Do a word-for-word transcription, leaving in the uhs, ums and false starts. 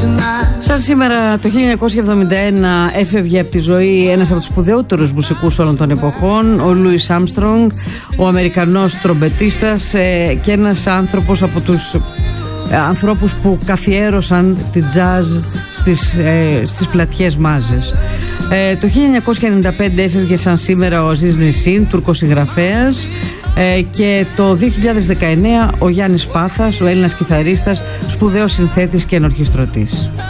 Σαν σήμερα το χίλια εννιακόσια εβδομήντα ένα έφευγε από τη ζωή ένας από τους σπουδαιότερους μουσικούς όλων των εποχών, ο Λούις Άρμστρονγκ, ο Αμερικανός τρομπετίστας και ένας άνθρωπος από τους ανθρώπους που καθιέρωσαν την jazz στις, ε, στις πλατιές μάζες. Ε, το χίλια εννιακόσια ενενήντα πέντε έφευγε σαν σήμερα ο Αζίζ Νεσίν, Τούρκος συγγραφέας, ε, και το δύο χιλιάδες δεκαεννέα ο Γιάννης Πάθας, ο Έλληνας κιθαρίστας, σπουδαίος συνθέτης και ενορχιστρωτής.